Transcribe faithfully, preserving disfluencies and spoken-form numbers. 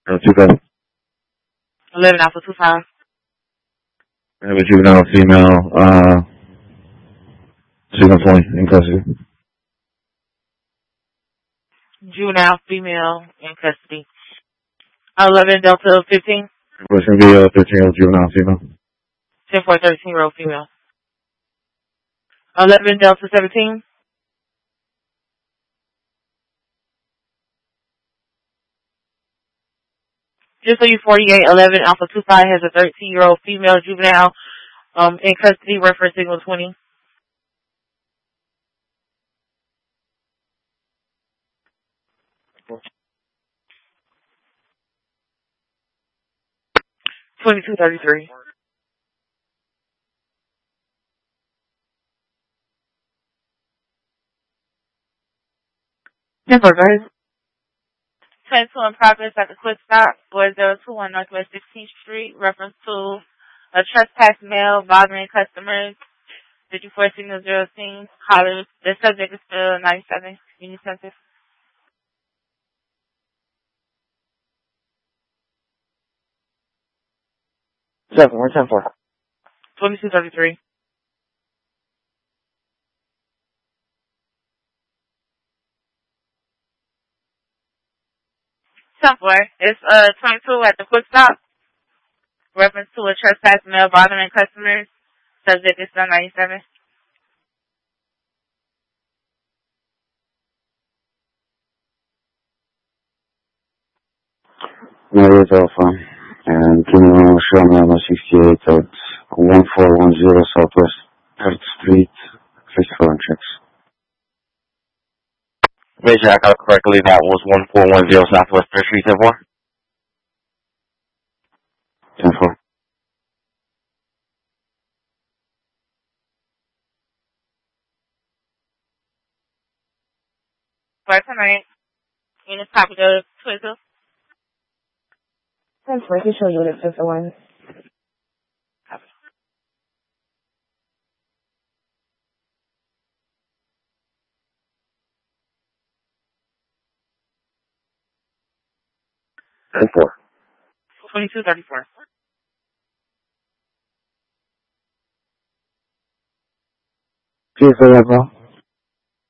Uh, two five. eleven Alpha two five. I have a juvenile female, uh, signal twenty in custody. Juvenile female in custody. eleven Delta fifteen. What's going to be a fifteen-year-old juvenile female? ten for a thirteen-year-old female. eleven Delta seventeen. Just so you forty-eight, eleven Alpha two five has a thirteen-year-old female juvenile um, in custody, reference signal twenty. twenty-two thirty-three. Yes, sir, go ahead. twenty-two in progress at the quick stop, four zero two one Northwest sixteenth Street, reference to a trespass male bothering customers. fifty-four signal zero scene, callers. The subject is still ninety-seven, Union Center. Seven, we're ten four. twenty-two thirty-three. ten four. It's uh twenty-two at the quick stop. Reference to a trespass male bothering customers. Subject is still ninety-seven. Marriott Alpha, and criminal Sherman sixty-eight at one four one zero Southwest third Street, fifty-four on checks. Make sure I got it correctly. That was one four one zero Southwest third Street, ten four. ten four. For tonight, unit copy the Twizzle. ten four, you show unit fifty-one. ten four. twenty-two thirty-four. See you for that, bro.